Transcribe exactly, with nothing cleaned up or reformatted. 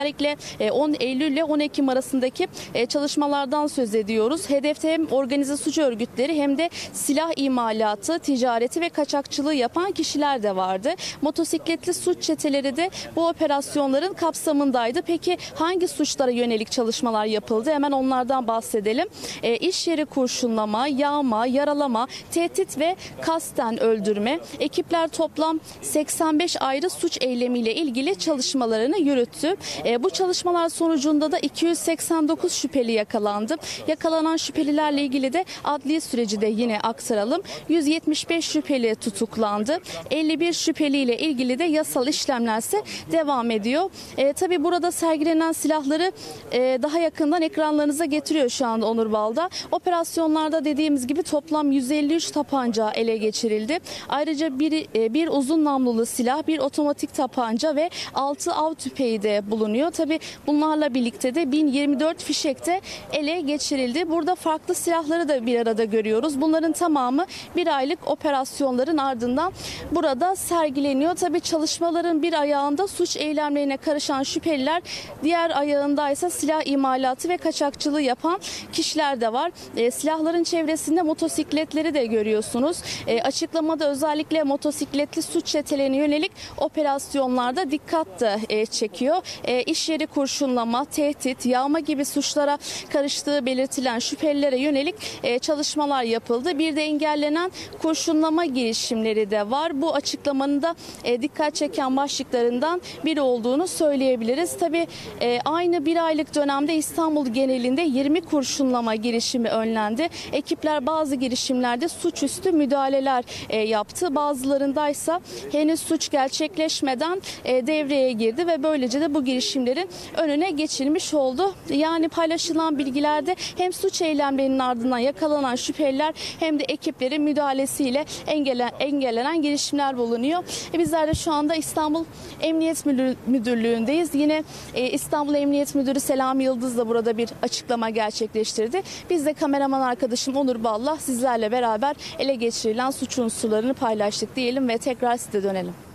Özellikle on Eylül ile on Ekim arasındaki çalışmalardan söz ediyoruz. Hedefte hem organize suç örgütleri hem de silah imalatı, ticareti ve kaçakçılığı yapan kişiler de vardı. Motosikletli suç çeteleri de bu operasyonların kapsamındaydı. Peki hangi suçlara yönelik çalışmalar yapıldı? Hemen onlardan bahsedelim. E, iş yeri kurşunlama, yağma, yaralama, tehdit ve kasten öldürme. Ekipler toplam seksen beş ayrı suç eylemiyle ilgili çalışmalarını yürüttü. E, bu çalışmalar sonucunda da iki yüz seksen dokuz şüpheli yakalandı. Yakalanan şüphelilerle ilgili de adli süreci de yine aktaralım. yüz yetmiş beş şüpheli tutuklandı. elli bir şüpheliyle ilgili de yasal işlemlerse devam ediyor. E, tabii burada sergilenen silahları e, daha yakından ekranlarınıza getiriyor şu anda Onur Balda. Operasyonlarda dediğimiz gibi toplam yüz elli üç tabanca ele geçirildi. Ayrıca bir, e, bir uzun namlulu silah, bir otomatik tabanca ve altı av tüfeği de bulunuyor. Tabii bunlarla birlikte de bin yirmi dört fişek de ele geçirildi. Burada farklı silahları da bir arada görüyoruz. Bunların tamamı bir aylık operasyonların ardından burada sergileniyor. Tabii çalışmaların bir ayağında suç eylemlerine karışan şüpheliler, diğer ayağında ise silah imalatı ve kaçakçılığı yapan kişiler de var. E, silahların çevresinde motosikletleri de görüyorsunuz. E, açıklamada özellikle motosikletli suç çetelerine yönelik operasyonlarda dikkat de e, çekiyor. E, iş yeri kurşunlama, tehdit, yağma gibi suçlara karıştığı belirtilen şüphelilere yönelik e, çalışmalar yapıldı. Bir de engellenen kurşunlama girişimleri de var. Bu açıklamanın da e, dikkat çeken başlıklarından biri olduğunu söyleyebiliriz. Tabii e, aynı bir aylık dönemde İstanbul genelinde yirmi kurşunlama girişimi önlendi. Ekipler bazı girişimlerde suçüstü müdahaleler e, yaptı. Bazılarındaysa henüz suç gerçekleşmeden e, devreye girdi ve böylece de bu girişimlerin önüne geçilmiş oldu. Yani paylaşılan bilgilerde hem suç eylemlerinin ardından yakalanan şüpheliler hem de ekiplerin müdahalesiyle engellen, engellenen girişimler bulunuyor. E bizler de şu anda İstanbul Emniyet Müdürlüğü'ndeyiz. Yine e, İstanbul Emniyet Müdürü Selami Yıldız da burada bir açıklama gerçekleştirdi. Biz de kameraman arkadaşım Onur Ballah sizlerle beraber ele geçirilen suç unsurlarını paylaştık diyelim ve tekrar size dönelim.